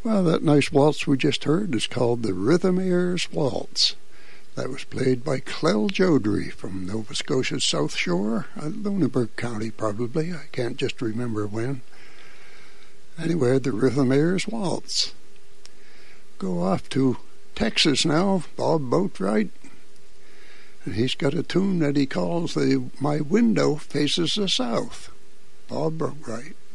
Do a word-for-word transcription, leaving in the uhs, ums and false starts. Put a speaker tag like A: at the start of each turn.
A: Well, that nice waltz we just heard is called the Rhythmaires Waltz. That was played by Clell Jodrey from Nova Scotia's South Shore, uh, Lunenburg County probably. I can't just remember when. Anyway, the Rhythmaires Waltz. Go off to Texas now, Bob Boatwright. And he's got a tune that he calls the My Window Faces the South. Bob Boatwright.